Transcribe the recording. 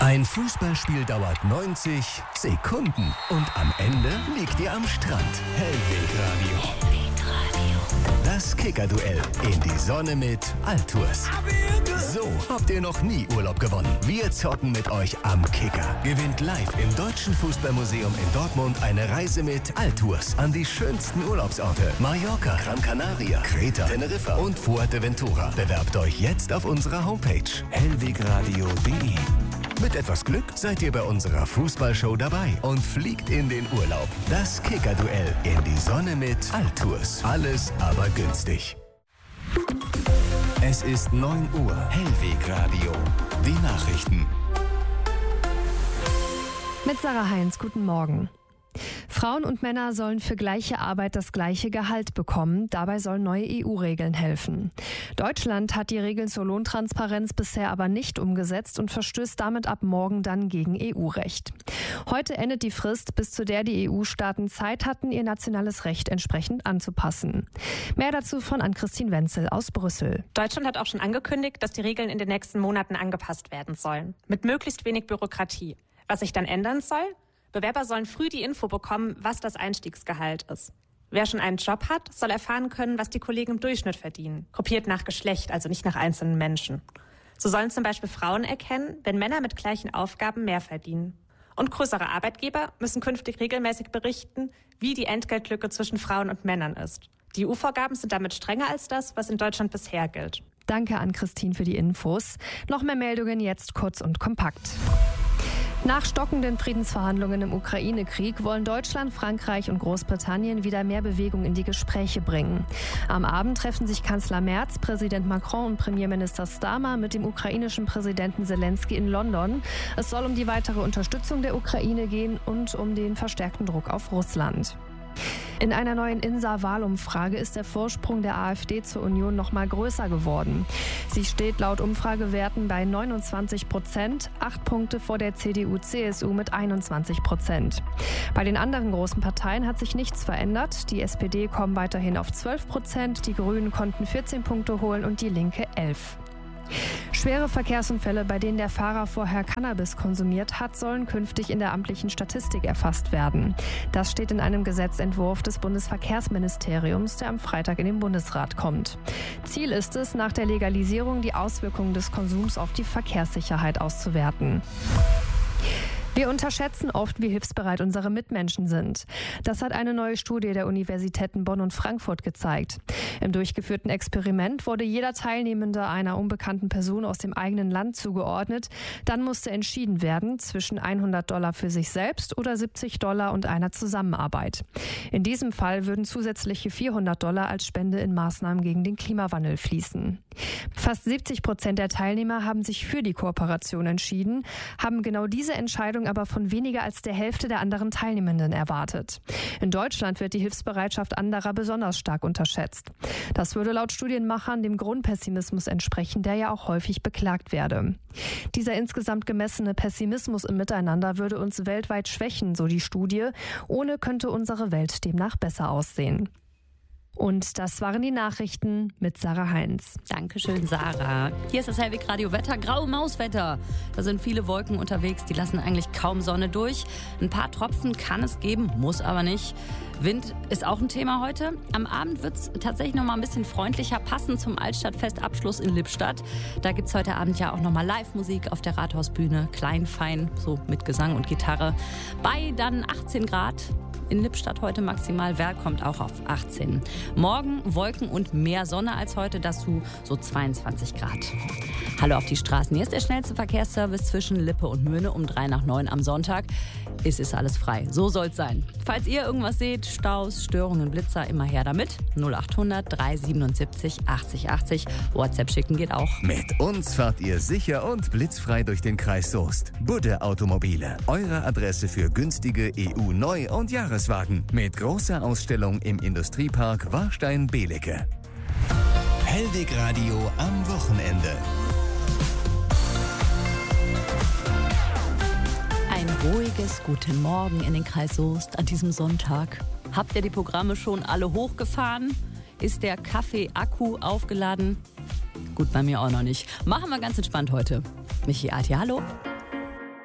Ein Fußballspiel dauert 90 Sekunden und am Ende liegt ihr am Strand. Hellwegradio. Das Kicker-Duell in die Sonne mit Altours. So habt ihr noch nie Urlaub gewonnen. Wir zocken mit euch am Kicker. Gewinnt live im Deutschen Fußballmuseum in Dortmund eine Reise mit Altours an die schönsten Urlaubsorte. Mallorca, Gran Canaria, Kreta, Teneriffa und Fuerteventura. Bewerbt euch jetzt auf unserer Homepage hellwegradio.de. Mit etwas Glück seid ihr bei unserer Fußballshow dabei und fliegt in den Urlaub. Das Kicker-Duell in die Sonne mit Altours. Alles aber günstig. Es ist 9 Uhr. Hellwegradio. Die Nachrichten. Mit Sarah Heinz, guten Morgen. Frauen und Männer sollen für gleiche Arbeit das gleiche Gehalt bekommen. Dabei sollen neue EU-Regeln helfen. Deutschland hat die Regeln zur Lohntransparenz bisher aber nicht umgesetzt und verstößt damit ab morgen dann gegen EU-Recht. Heute endet die Frist, bis zu der die EU-Staaten Zeit hatten, ihr nationales Recht entsprechend anzupassen. Mehr dazu von Ann-Christine Wenzel aus Brüssel. Deutschland hat auch schon angekündigt, dass die Regeln in den nächsten Monaten angepasst werden sollen. Mit möglichst wenig Bürokratie. Was sich dann ändern soll? Bewerber sollen früh die Info bekommen, was das Einstiegsgehalt ist. Wer schon einen Job hat, soll erfahren können, was die Kollegen im Durchschnitt verdienen. Gruppiert nach Geschlecht, also nicht nach einzelnen Menschen. So sollen zum Beispiel Frauen erkennen, wenn Männer mit gleichen Aufgaben mehr verdienen. Und größere Arbeitgeber müssen künftig regelmäßig berichten, wie die Entgeltlücke zwischen Frauen und Männern ist. Die EU-Vorgaben sind damit strenger als das, was in Deutschland bisher gilt. Danke an Christine für die Infos. Noch mehr Meldungen jetzt kurz und kompakt. Nach stockenden Friedensverhandlungen im Ukraine-Krieg wollen Deutschland, Frankreich und Großbritannien wieder mehr Bewegung in die Gespräche bringen. Am Abend treffen sich Kanzler Merz, Präsident Macron und Premierminister Starmer mit dem ukrainischen Präsidenten Zelensky in London. Es soll um die weitere Unterstützung der Ukraine gehen und um den verstärkten Druck auf Russland. In einer neuen INSA-Wahlumfrage ist der Vorsprung der AfD zur Union noch mal größer geworden. Sie steht laut Umfragewerten bei 29%, 8 Punkte vor der CDU-CSU mit 21%. Bei den anderen großen Parteien hat sich nichts verändert. Die SPD kommen weiterhin auf 12%, die Grünen konnten 14 Punkte holen und die Linke 11. Schwere Verkehrsunfälle, bei denen der Fahrer vorher Cannabis konsumiert hat, sollen künftig in der amtlichen Statistik erfasst werden. Das steht in einem Gesetzentwurf des Bundesverkehrsministeriums, der am Freitag in den Bundesrat kommt. Ziel ist es, nach der Legalisierung die Auswirkungen des Konsums auf die Verkehrssicherheit auszuwerten. Wir unterschätzen oft, wie hilfsbereit unsere Mitmenschen sind. Das hat eine neue Studie der Universitäten Bonn und Frankfurt gezeigt. Im durchgeführten Experiment wurde jeder Teilnehmende einer unbekannten Person aus dem eigenen Land zugeordnet. Dann musste entschieden werden zwischen $100 für sich selbst oder $70 und einer Zusammenarbeit. In diesem Fall würden zusätzliche $400 als Spende in Maßnahmen gegen den Klimawandel fließen. Fast 70% der Teilnehmer haben sich für die Kooperation entschieden, haben genau diese Entscheidung aber von weniger als der Hälfte der anderen Teilnehmenden erwartet. In Deutschland wird die Hilfsbereitschaft anderer besonders stark unterschätzt. Das würde laut Studienmachern dem Grundpessimismus entsprechen, der ja auch häufig beklagt werde. Dieser insgesamt gemessene Pessimismus im Miteinander würde uns weltweit schwächen, so die Studie. Ohne könnte unsere Welt demnach besser aussehen. Und das waren die Nachrichten mit Sarah Heinz. Dankeschön, Sarah. Hier ist das Hellwegradio-Wetter, graue Mauswetter. Da sind viele Wolken unterwegs, die lassen eigentlich kaum Sonne durch. Ein paar Tropfen kann es geben, muss aber nicht. Wind ist auch ein Thema heute. Am Abend wird es tatsächlich noch mal ein bisschen freundlicher, passend zum Altstadtfestabschluss in Lippstadt. Da gibt es heute Abend ja auch noch mal Live-Musik auf der Rathausbühne. Klein, fein, so mit Gesang und Gitarre. Bei dann 18 Grad. In Lippstadt heute maximal, Werl kommt auch auf 18. Morgen Wolken und mehr Sonne als heute, dazu so 22 Grad. Hallo auf die Straßen. Hier ist der schnellste Verkehrsservice zwischen Lippe und Möhne um 8:03 am Sonntag. Es ist alles frei. So soll's sein. Falls ihr irgendwas seht, Staus, Störungen, Blitzer, immer her damit. 0800 377 80 80. WhatsApp schicken geht auch. Mit uns fahrt ihr sicher und blitzfrei durch den Kreis Soest. Budde Automobile. Eure Adresse für günstige EU-Neu- und Jahreswagen. Mit großer Ausstellung im Industriepark Warstein-Belecke. Hellwegradio am Wochenende. Ein ruhiges Guten Morgen in den Kreis Soest an diesem Sonntag. Habt ihr die Programme schon alle hochgefahren? Ist der Kaffee-Akku aufgeladen? Gut, bei mir auch noch nicht. Machen wir ganz entspannt heute. Michi Ati, hallo.